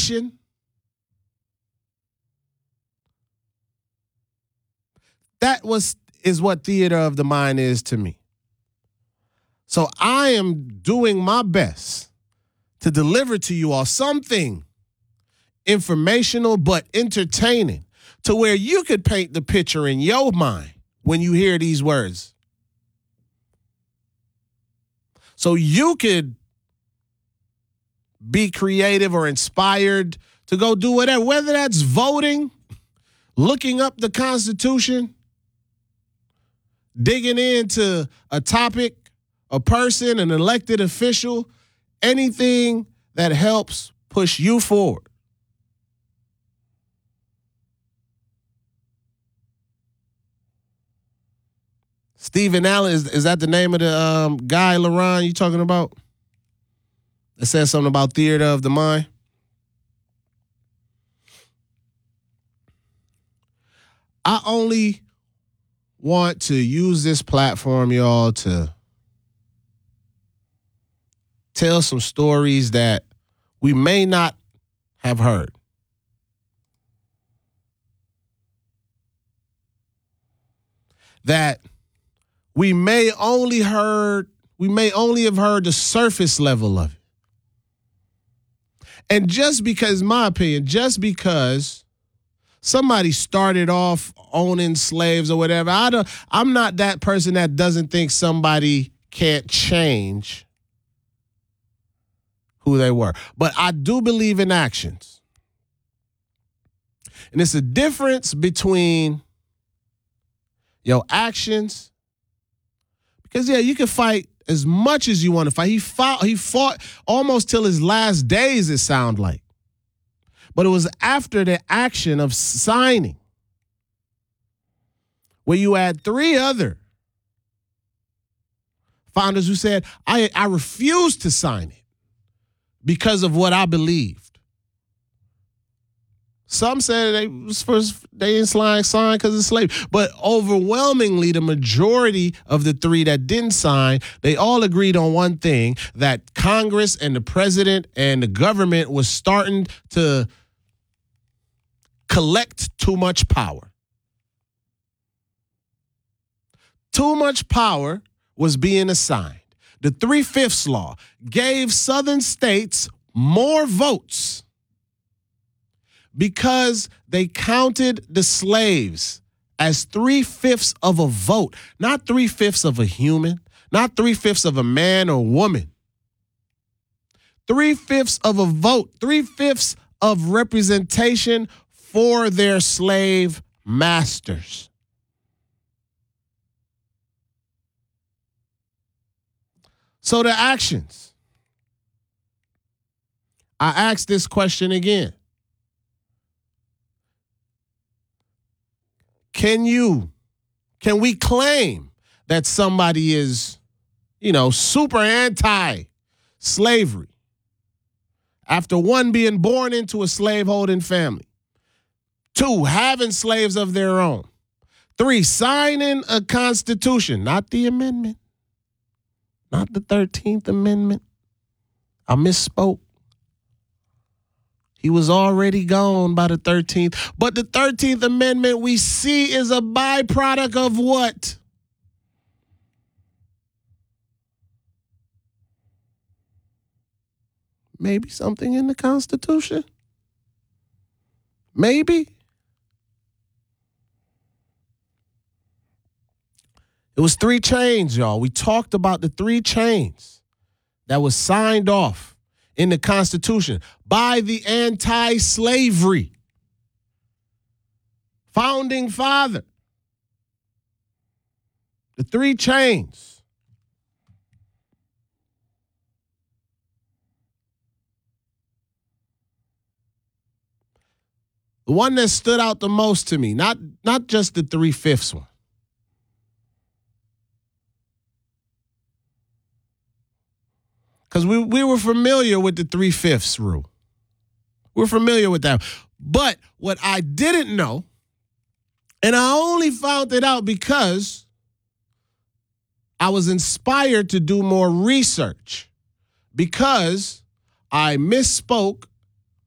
action. That is what theater of the mind is to me. So I am doing my best to deliver to you all something informational but entertaining to where you could paint the picture in your mind when you hear these words. So you could be creative or inspired to go do whatever, whether that's voting, looking up the Constitution, digging into a topic, a person, an elected official, anything that helps push you forward. Stephen Allen, is that the name of the guy, LaRon, you talking about? That says something about theater of the mind? I only want to use this platform, y'all, to tell some stories that we may not have heard. That we may only have heard the surface level of it. And just because, my opinion, just because somebody started off owning slaves or whatever, I'm not that person that doesn't think somebody can't change who they were. But I do believe in actions. And it's a difference between your actions. Because, yeah, you can fight as much as you want to fight. He fought almost till his last days, it sounded like. But it was after the action of signing, where you had 3 other founders who said, I refuse to sign it because of what I believed. Some said they didn't sign because of slavery. But overwhelmingly, the majority of the 3 that didn't sign, they all agreed on one thing, that Congress and the president and the government was starting to collect too much power. Too much power was being assigned. The 3/5 law gave southern states more votes because they counted the slaves as 3/5 of a vote, not 3/5 of a human, not 3/5 of a man or woman. 3/5 of a vote, 3/5 of representation for their slave masters. So the actions. I ask this question again. Can we claim that somebody is, super anti-slavery after 1, being born into a slaveholding family, 2, having slaves of their own, 3, signing a constitution, not the amendment, not the 13th Amendment. I misspoke. He was already gone by the 13th. But the 13th Amendment we see is a byproduct of what? Maybe something in the Constitution. Maybe. It was 3 chains, y'all. We talked about the 3 chains that was signed off in the Constitution by the anti-slavery founding father. The 3 chains. The one that stood out the most to me, not just the 3/5 one. Because we were familiar with the 3/5 rule. We're familiar with that. But what I didn't know, and I only found it out because I was inspired to do more research, because I misspoke